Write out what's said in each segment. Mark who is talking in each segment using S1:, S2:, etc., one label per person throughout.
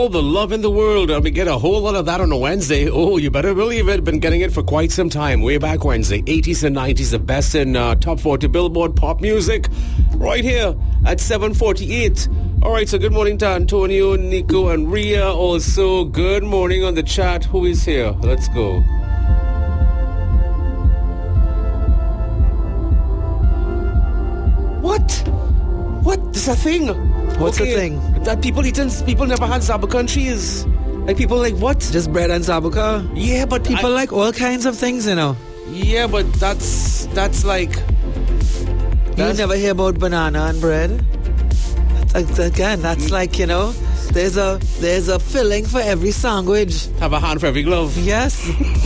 S1: all the love in the world. And we get a whole lot of that on a Wednesday. Oh, you better believe it. Been getting it for quite some time. Way back Wednesday. 80s and 90s, the best in top 40 Billboard pop music. Right here at 7:48. All right, so good morning to Antonio, Nico, and Ria. Also, good morning on the chat. Who is here? Let's go. What? This is a thing.
S2: What's the thing?
S1: That people never had Zabukan trees. Like people like what?
S2: Just bread and Zabuka?
S1: Yeah, but
S2: people like all kinds of things, you know.
S1: Yeah, but that's like...
S2: You never hear about banana and bread? That's like, you know, there's a filling for every sandwich.
S1: Have a hand for every glove.
S2: Yes.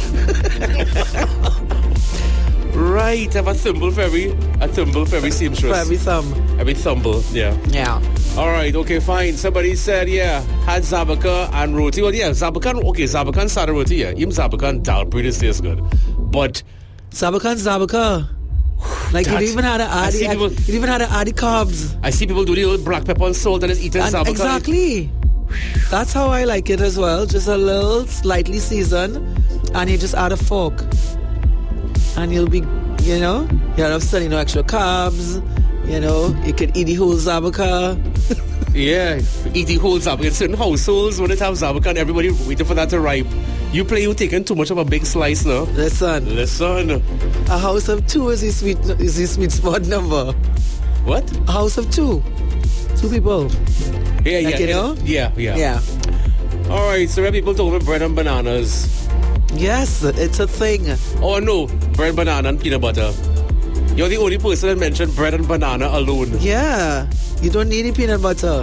S1: Right, have a thimble for every seamstress.
S2: For every thumb.
S1: Every thumble, yeah.
S2: Yeah.
S1: All right, okay, fine. Somebody said, yeah, had Zabuka and roti. Well, yeah, Zabukan started roti, yeah. Even Zabukan dal pretty tastes good. But...
S2: Zabuka. Like you even had to add the carbs.
S1: I see people do the little black pepper and salt and it's eaten Zabuka.
S2: Exactly. That's how I like it as well. Just a little slightly seasoned and you just add a fork. And you'll be, you know, you're not selling no extra carbs. You know, you can eat the whole Zabuka.
S1: Yeah, eat the whole Zabuka. In certain households, when they have Zabuka and everybody waiting for that to ripe, you taking too much of a big slice now. Listen.
S2: A house of two is the sweet spot number.
S1: What?
S2: A house of two. Two people.
S1: Yeah,
S2: like,
S1: yeah.
S2: You know?
S1: Yeah. All right, so where people talking about bread and bananas.
S2: Yes, it's a thing.
S1: Oh no, bread, banana, and peanut butter. You're the only person that mentioned bread and banana alone.
S2: Yeah, you don't need any peanut butter.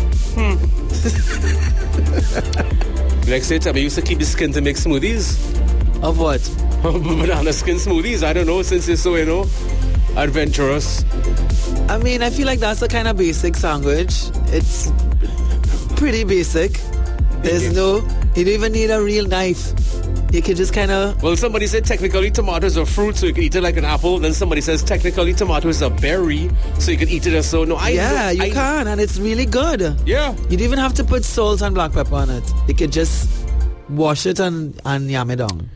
S1: Like say, tell me, you used to keep the skin to make smoothies?
S2: Of what?
S1: Banana skin smoothies. I don't know, since you're so, you know, adventurous.
S2: I mean, I feel like that's a kind of basic sandwich. It's pretty basic. You don't even need a real knife. You can just kind of...
S1: Well, somebody said technically tomatoes are fruit, so you can eat it like an apple. Then somebody says technically tomato is a berry, so you can eat it as so. No,
S2: you can, and it's really good.
S1: Yeah.
S2: You don't even have to put salt and black pepper on it. You can just wash it and yam it down.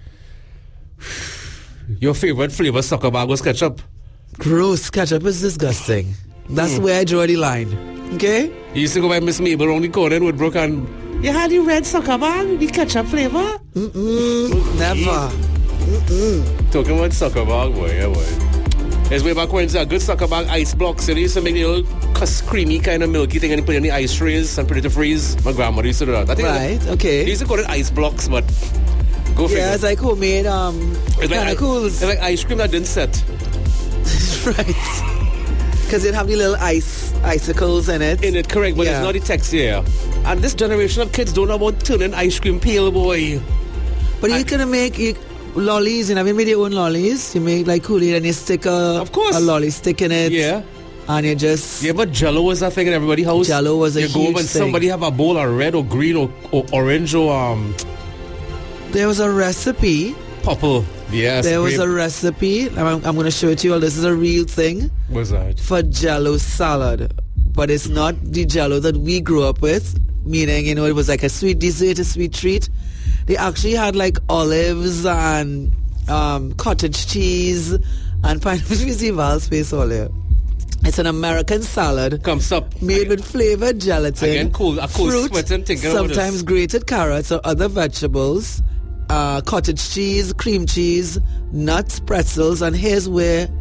S1: Your favorite flavor soccer bag was ketchup?
S2: Gross. Ketchup is disgusting. That's where I draw the line. Okay?
S1: You used to go by Miss Mabel around the corner in Woodbrook and... You had the red soccer bag, the ketchup flavor?
S2: Never.
S1: Talking about soccer bag, boy, yeah, boy. It's way back when it's a good soccer bag ice blocks. So they used to make the little creamy kind of milky thing and you put it in the ice trays and put it to freeze. My grandmother used to do that.
S2: Okay.
S1: They used to call it ice blocks, but go figure.
S2: Yeah, it's like homemade kind of cool.
S1: It's like ice cream that didn't set.
S2: Right. Because it have the little icicles in it.
S1: Correct, but it's not the texture. And this generation of kids don't know about turning ice cream pale, boy.
S2: But you can make lollies, and you made your own lollies. You make like Kool-Aid and you stick a lolly stick in it.
S1: Yeah.
S2: And you just...
S1: Yeah, but Jell-O was a thing in everybody's house.
S2: Jell-O was a huge thing. You go when
S1: somebody have a bowl of red or green or orange or...
S2: There was a recipe.
S1: Purple. Yes.
S2: There was a recipe. I'm going to show it to you all. This is a real thing.
S1: What's that?
S2: For Jell-O salad. But it's not the Jell-O that we grew up with. Meaning, you know, it was like a sweet dessert, a sweet treat. They actually had like olives and cottage cheese and pineapple. You see Val's face all here. It's an American salad.
S1: Comes up.
S2: Made with flavored gelatin.
S1: Again,
S2: fruit,
S1: sweating,
S2: sometimes grated carrots or other vegetables. Cottage cheese, cream cheese, nuts, pretzels, and here's where